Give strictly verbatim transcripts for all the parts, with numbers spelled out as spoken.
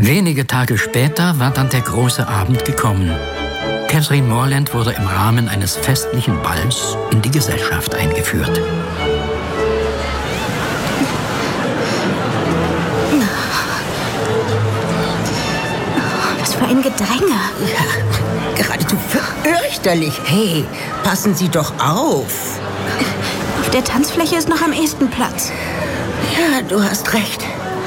Wenige Tage später war dann der große Abend gekommen. Catherine Morland wurde im Rahmen eines festlichen Balls in die Gesellschaft eingeführt. Was für ein Gedränge. Ja, geradezu fürchterlich. Hey, passen Sie doch auf. Auf der Tanzfläche ist noch am ehesten Platz. Ja, du hast recht.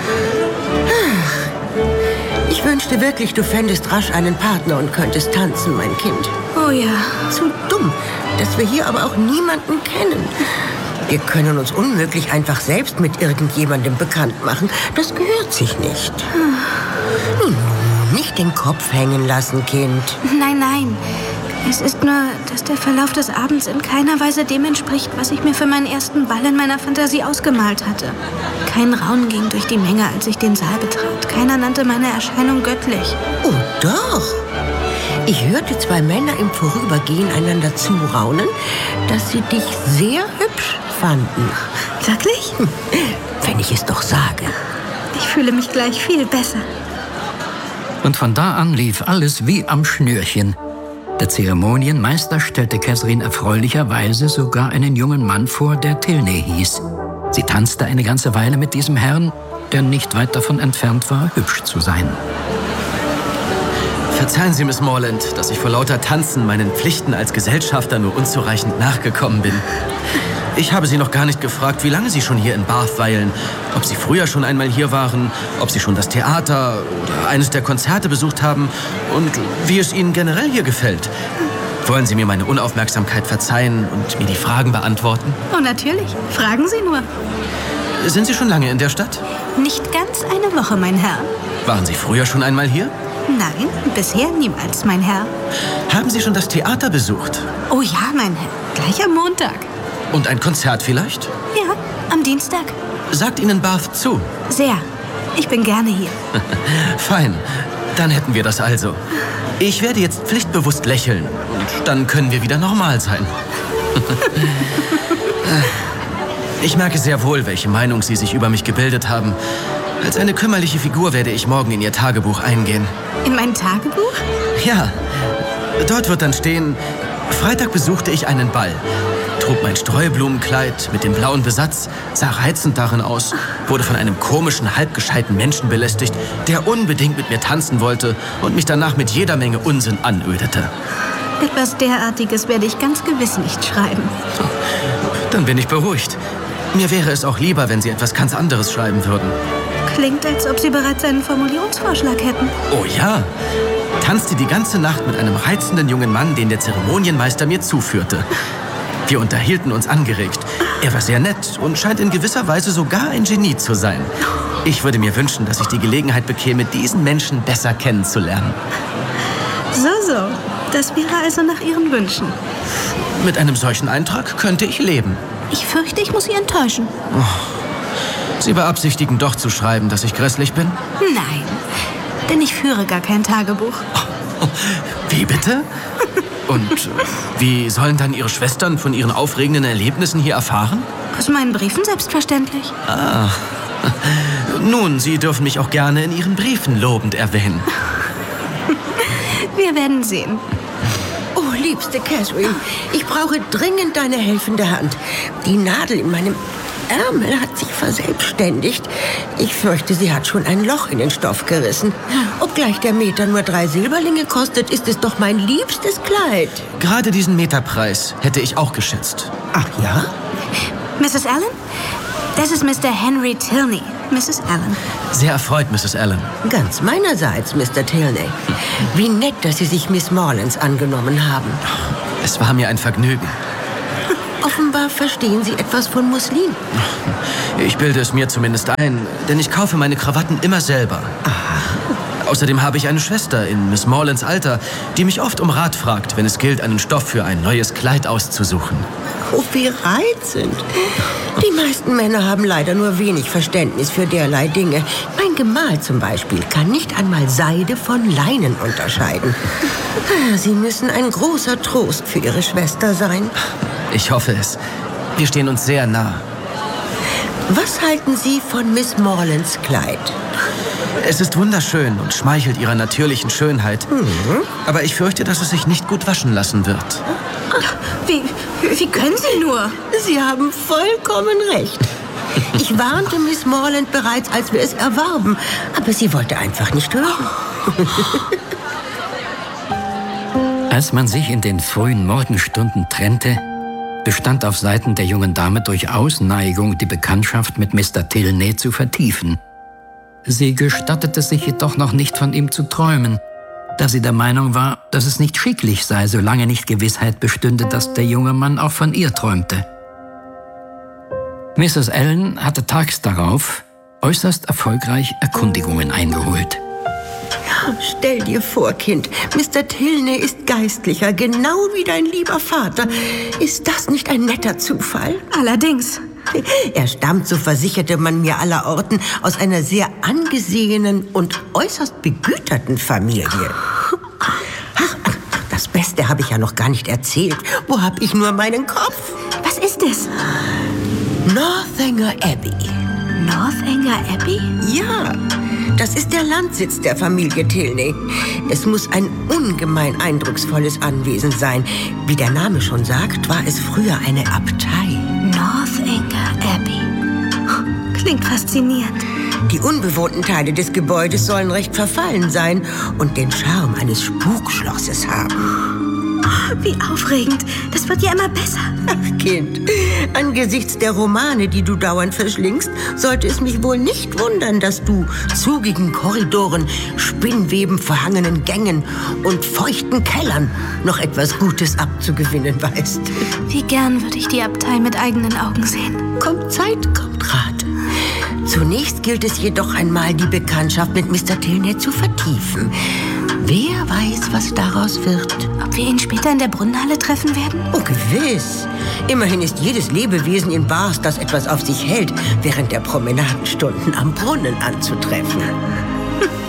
Ich wünschte wirklich, du fändest rasch einen Partner und könntest tanzen, mein Kind. Oh ja. Zu dumm, dass wir hier aber auch niemanden kennen. Wir können uns unmöglich einfach selbst mit irgendjemandem bekannt machen. Das gehört sich nicht. Nun, nicht den Kopf hängen lassen, Kind. Nein, nein. Es ist nur, dass der Verlauf des Abends in keiner Weise dem entspricht, was ich mir für meinen ersten Ball in meiner Fantasie ausgemalt hatte. Kein Raunen ging durch die Menge, als ich den Saal betrat. Keiner nannte meine Erscheinung göttlich. Oh, doch. Ich hörte zwei Männer im Vorübergehen einander zuraunen, dass sie dich sehr hübsch fanden. Wirklich? Wenn ich es doch sage. Ich fühle mich gleich viel besser. Und von da an lief alles wie am Schnürchen. Der Zeremonienmeister stellte Catherine erfreulicherweise sogar einen jungen Mann vor, der Tilney hieß. Sie tanzte eine ganze Weile mit diesem Herrn, der nicht weit davon entfernt war, hübsch zu sein. Verzeihen Sie, Miss Morland, dass ich vor lauter Tanzen meinen Pflichten als Gesellschafter nur unzureichend nachgekommen bin. Ich habe Sie noch gar nicht gefragt, wie lange Sie schon hier in Bath weilen. Ob Sie früher schon einmal hier waren, ob Sie schon das Theater oder eines der Konzerte besucht haben und wie es Ihnen generell hier gefällt. Wollen Sie mir meine Unaufmerksamkeit verzeihen und mir die Fragen beantworten? Oh, natürlich. Fragen Sie nur. Sind Sie schon lange in der Stadt? Nicht ganz eine Woche, mein Herr. Waren Sie früher schon einmal hier? Nein, bisher niemals, mein Herr. Haben Sie schon das Theater besucht? Oh ja, mein Herr. Gleich am Montag. Und ein Konzert vielleicht? Ja, am Dienstag. Sagt Ihnen Bath zu? Sehr. Ich bin gerne hier. Fein. Dann hätten wir das also. Ich werde jetzt pflichtbewusst lächeln. Und dann können wir wieder normal sein. Ich merke sehr wohl, welche Meinung Sie sich über mich gebildet haben. Als eine kümmerliche Figur werde ich morgen in Ihr Tagebuch eingehen. In mein Tagebuch? Ja. Dort wird dann stehen: Freitag besuchte ich einen Ball. Trug mein Streublumenkleid mit dem blauen Besatz, sah reizend darin aus, wurde von einem komischen, halbgescheiten Menschen belästigt, der unbedingt mit mir tanzen wollte und mich danach mit jeder Menge Unsinn anödete. Etwas derartiges werde ich ganz gewiss nicht schreiben. Dann bin ich beruhigt. Mir wäre es auch lieber, wenn Sie etwas ganz anderes schreiben würden. Klingt, als ob Sie bereits einen Formulierungsvorschlag hätten. Oh ja. Tanzte die ganze Nacht mit einem reizenden jungen Mann, den der Zeremonienmeister mir zuführte. Wir unterhielten uns angeregt. Er war sehr nett und scheint in gewisser Weise sogar ein Genie zu sein. Ich würde mir wünschen, dass ich die Gelegenheit bekäme, diesen Menschen besser kennenzulernen. So, so. Das wäre also nach Ihren Wünschen. Mit einem solchen Eintrag könnte ich leben. Ich fürchte, ich muss Sie enttäuschen. Oh. Sie beabsichtigen doch zu schreiben, dass ich grässlich bin? Nein, denn ich führe gar kein Tagebuch. Oh. Wie bitte? Und wie sollen dann Ihre Schwestern von Ihren aufregenden Erlebnissen hier erfahren? Aus meinen Briefen selbstverständlich. Ah. Nun, Sie dürfen mich auch gerne in Ihren Briefen lobend erwähnen. Wir werden sehen. Oh, liebste Catherine, ich brauche dringend deine helfende Hand. Die Nadel in meinem Ärmel hat sich verselbstständigt. Ich fürchte, sie hat schon ein Loch in den Stoff gerissen. Obgleich der Meter nur drei Silberlinge kostet, ist es doch mein liebstes Kleid. Gerade diesen Meterpreis hätte ich auch geschätzt. Ach ja? Misses Allen? Das ist Mister Henry Tilney. Misses Allen. Sehr erfreut, Misses Allen. Ganz meinerseits, Mister Tilney. Wie nett, dass Sie sich Miss Morlands angenommen haben. Es war mir ein Vergnügen. Offenbar verstehen Sie etwas von Muslin. Ich bilde es mir zumindest ein, denn ich kaufe meine Krawatten immer selber. Aha. Außerdem habe ich eine Schwester in Miss Morlands Alter, die mich oft um Rat fragt, wenn es gilt, einen Stoff für ein neues Kleid auszusuchen. Oh, wie reizend. Die meisten Männer haben leider nur wenig Verständnis für derlei Dinge. Mein Gemahl zum Beispiel kann nicht einmal Seide von Leinen unterscheiden. Sie müssen ein großer Trost für Ihre Schwester sein. Ich hoffe es. Wir stehen uns sehr nah. Was halten Sie von Miss Morlands Kleid? Es ist wunderschön und schmeichelt ihrer natürlichen Schönheit. Mhm. Aber ich fürchte, dass es sich nicht gut waschen lassen wird. Wie, wie können Sie nur? Sie haben vollkommen recht. Ich warnte Miss Morland bereits, als wir es erwarben, aber sie wollte einfach nicht hören. Als man sich in den frühen Morgenstunden trennte, bestand auf Seiten der jungen Dame durchaus Neigung, die Bekanntschaft mit Mister Tilney zu vertiefen. Sie gestattete sich jedoch noch nicht von ihm zu träumen, da sie der Meinung war, dass es nicht schicklich sei, solange nicht Gewissheit bestünde, dass der junge Mann auch von ihr träumte. Misses Allen hatte tags darauf äußerst erfolgreich Erkundigungen eingeholt. Stell dir vor, Kind, Mister Tilney ist Geistlicher, genau wie dein lieber Vater. Ist das nicht ein netter Zufall? Allerdings. Er stammt, so versicherte man mir allerorten, aus einer sehr angesehenen und äußerst begüterten Familie. Ach, das Beste habe ich ja noch gar nicht erzählt. Wo habe ich nur meinen Kopf? Was ist es? Northanger Abbey. Northanger Abbey? Ja, das ist der Landsitz der Familie Tilney. Es muss ein ungemein eindrucksvolles Anwesen sein. Wie der Name schon sagt, war es früher eine Abtei. Northanger Abbey. Klingt faszinierend. Die unbewohnten Teile des Gebäudes sollen recht verfallen sein und den Charme eines Spukschlosses haben. Wie aufregend. Das wird ja immer besser. Ach, Kind, angesichts der Romane, die du dauernd verschlingst, sollte es mich wohl nicht wundern, dass du zugigen Korridoren, Spinnweben verhangenen Gängen und feuchten Kellern noch etwas Gutes abzugewinnen weißt. Wie gern würde ich die Abtei mit eigenen Augen sehen. Kommt Zeit, kommt Rat. Zunächst gilt es jedoch einmal, die Bekanntschaft mit Mister Tilney zu vertiefen. Wer weiß, was daraus wird. Ob wir ihn später in der Brunnenhalle treffen werden? Oh, gewiss. Immerhin ist jedes Lebewesen in Bath, das etwas auf sich hält, während der Promenadenstunden am Brunnen anzutreffen.